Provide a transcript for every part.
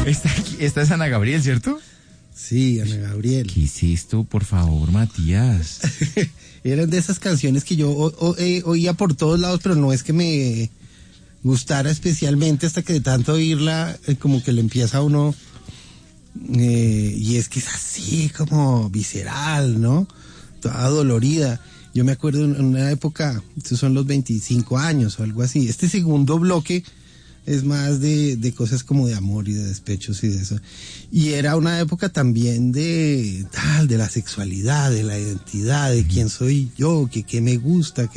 Esta es Ana Gabriel, ¿cierto? Sí, Ana Gabriel. ¿Qué es esto, por favor, Matías? Eran de esas canciones que yo oía por todos lados, pero no es que me gustara especialmente hasta que de tanto oírla, como que le empieza a uno, y es que es así como visceral, ¿no? Toda dolorida. Yo me acuerdo en una época, estos son los 25 años o algo así, este segundo bloque es más de cosas como de amor y de despechos y de eso. Y era una época también de la sexualidad, de la identidad, de quién soy yo, qué me gusta,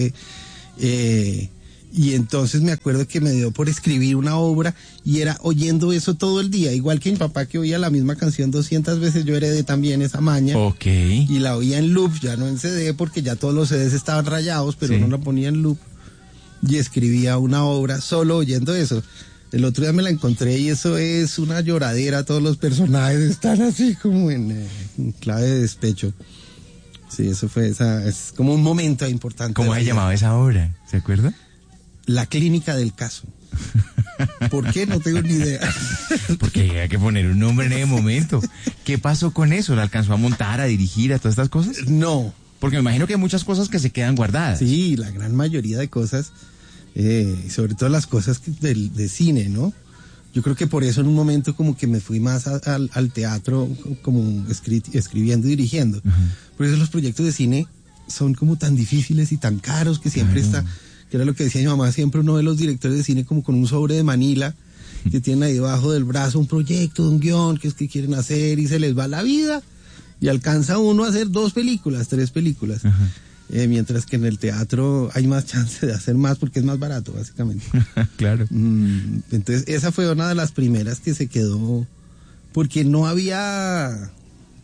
y entonces me acuerdo que me dio por escribir una obra y era oyendo eso todo el día, igual que mi papá que oía la misma canción 200 veces, yo heredé también esa maña. Ok. Y la oía en loop, ya no en CD, porque ya todos los CDs estaban rayados, pero sí. uno la ponía en loop y escribía una obra solo oyendo eso. El otro día me la encontré y eso es una lloradera, todos los personajes están así como en clave de despecho. Sí, eso fue es como un momento importante. ¿Cómo se llamaba esa obra? ¿Se acuerda? La clínica del caso. ¿Por qué? No tengo ni idea. Porque había que poner un nombre en ese momento. ¿Qué pasó con eso? ¿La alcanzó a montar, a dirigir, a todas estas cosas? No. Porque me imagino que hay muchas cosas que se quedan guardadas. Sí, la gran mayoría de cosas, sobre todo las cosas de cine, ¿no? Yo creo que por eso en un momento como que me fui más al teatro, como escribiendo y dirigiendo. Uh-huh. Por eso los proyectos de cine son como tan difíciles y tan caros que siempre está... que era lo que decía mi mamá, siempre uno ve los directores de cine como con un sobre de Manila, que tienen ahí debajo del brazo un proyecto, un guión, que es que quieren hacer, y se les va la vida, y alcanza uno a hacer 2 películas, 3 películas. Mientras que en el teatro hay más chance de hacer más, porque es más barato, básicamente. Claro. Entonces, esa fue una de las primeras que se quedó, porque no había...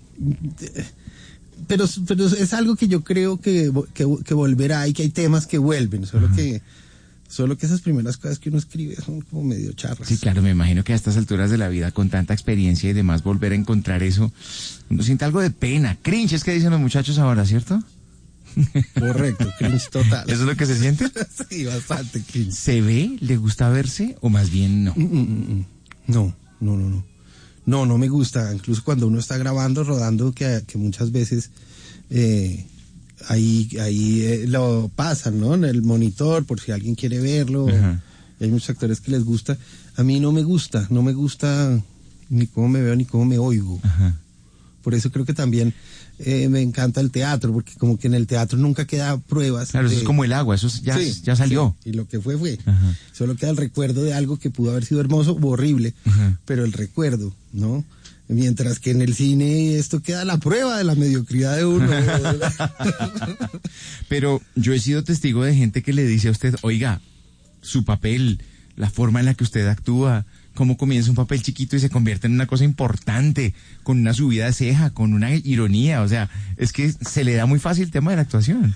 Pero es algo que yo creo que volverá y que hay temas que vuelven, solo que esas primeras cosas que uno escribe son como medio charras. Sí, claro, me imagino que a estas alturas de la vida, con tanta experiencia y demás, volver a encontrar eso, uno siente algo de pena. Cringe es que dicen los muchachos ahora, ¿cierto? Correcto, cringe total. ¿Eso es lo que se siente? Sí, bastante cringe. ¿Se ve? ¿Le gusta verse? ¿O más bien no? No me gusta, incluso cuando uno está grabando, rodando, que muchas veces ahí lo pasan, ¿no? En el monitor, por si alguien quiere verlo. Hay muchos actores que les gusta. A mí no me gusta ni cómo me veo ni cómo me oigo. Ajá. Por eso creo que también me encanta el teatro, porque como que en el teatro nunca queda pruebas. Claro, eso es como el agua, eso ya salió. Sí, y lo que fue. Ajá. Solo queda el recuerdo de algo que pudo haber sido hermoso o horrible, pero el recuerdo, ¿no? Mientras que en el cine esto queda la prueba de la mediocridad de uno. Pero yo he sido testigo de gente que le dice a usted, oiga, su papel, la forma en la que usted actúa, cómo comienza un papel chiquito y se convierte en una cosa importante, con una subida de ceja, con una ironía, o sea, es que se le da muy fácil el tema de la actuación.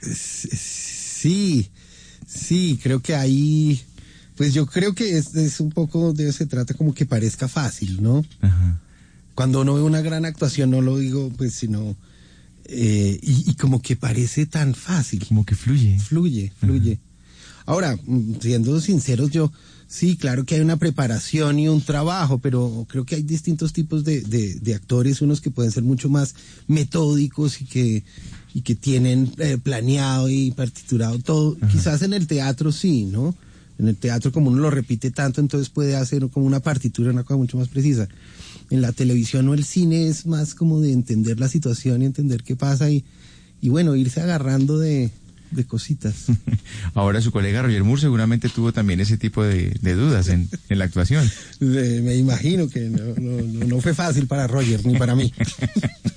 Sí, creo que ahí, pues yo creo que es un poco de eso se trata, como que parezca fácil, ¿no? Ajá. Cuando uno ve una gran actuación, no lo digo, pues, sino, y como que parece tan fácil. Como que fluye. Fluye. Ahora, siendo sinceros, sí, claro que hay una preparación y un trabajo, pero creo que hay distintos tipos de actores, unos que pueden ser mucho más metódicos y que tienen planeado y partiturado todo. Ajá. Quizás en el teatro sí, ¿no? En el teatro, como uno lo repite tanto, entonces puede hacer como una partitura, una cosa mucho más precisa. En la televisión o el cine es más como de entender la situación y entender qué pasa y bueno, irse agarrando de cositas. Ahora su colega Roger Moore seguramente tuvo también ese tipo de dudas en la actuación. Me imagino que no fue fácil para Roger ni para mí.